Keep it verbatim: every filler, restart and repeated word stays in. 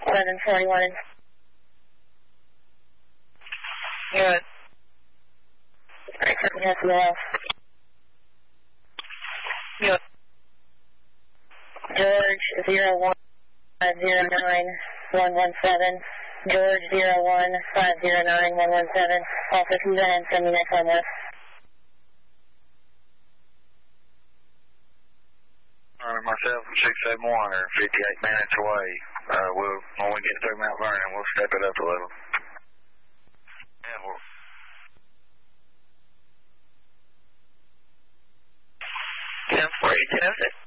eleven forty-one. Good. Alright, for S E L. Good. George zero one five zero nine one one seven. George zero one five zero nine one one seven. Also, can you go ahead and send me that phone list? Uh, myself and six seven one are fifty-eight minutes away. Uh, we'll, when we get through Mount Vernon, we'll step it up a little. Yeah, we'll... ten four eight ten oh six.